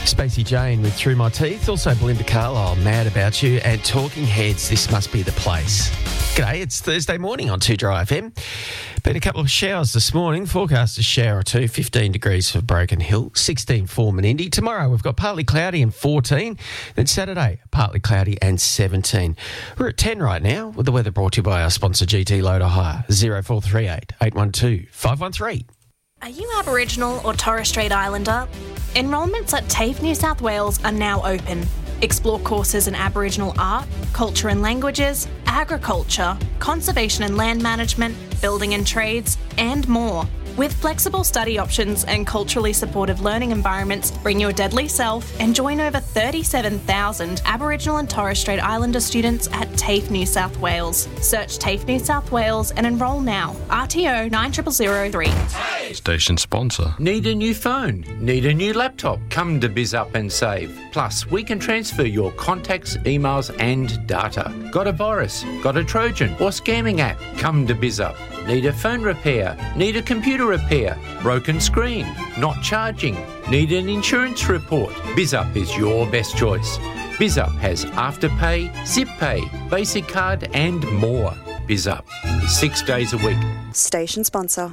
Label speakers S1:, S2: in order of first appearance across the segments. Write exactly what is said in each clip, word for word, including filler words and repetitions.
S1: Spacey Jane with Through My Teeth. Also Belinda Carlisle, Mad About You. And Talking Heads, This Must Be the Place. G'day, it's Thursday morning on two Dry F M. Been a couple of showers this morning. Forecast a shower or two. fifteen degrees for Broken Hill, sixteen for Menindee. Tomorrow we've got partly cloudy and fourteen. Then Saturday, partly cloudy and seventeen. We're at ten right now with the weather brought to you by our sponsor G T Loader Hire. zero four three eight, eight one two, five one three.
S2: Are you Aboriginal or Torres Strait Islander? Enrolments at TAFE New South Wales are now open. Explore courses in Aboriginal art, culture and languages, agriculture, conservation and land management, building and trades, and more. With flexible study options and culturally supportive learning environments, bring your deadly self and join over thirty-seven thousand Aboriginal and Torres Strait Islander students at TAFE New South Wales. Search TAFE New South Wales and enrol now. R T O nine zero zero zero three.
S3: Station sponsor.
S4: Need a new phone? Need a new laptop? Come to BizUp and save. Plus, we can transfer your contacts, emails and data. Got a virus? Got a Trojan or scamming app? Come to BizUp. Need a phone repair? Need a computer repair? Broken screen? Not charging? Need an insurance report? BizUp is your best choice. BizUp has Afterpay, ZipPay, Basic Card and more. BizUp, six days a week.
S5: Station sponsor.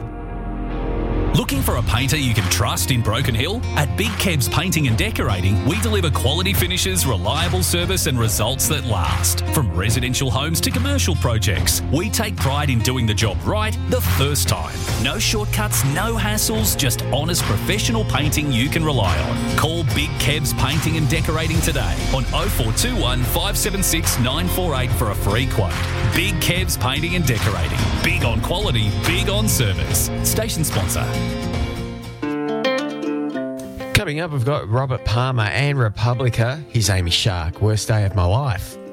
S6: Looking for a painter you can trust in Broken Hill? At Big Kebs Painting and Decorating, we deliver quality finishes, reliable service and results that last. From residential homes to commercial projects, we take pride in doing the job right the first time. No shortcuts, no hassles, just honest professional painting you can rely on. Call Big Kebs Painting and Decorating today on oh four two one, five seven six, nine four eight for a free quote. Big Kebs Painting and Decorating. Big on quality, big on service. Station sponsor.
S1: Coming up, we've got Robert Palmer and Republica. Here's Amy Shark, Worst Day of My Life.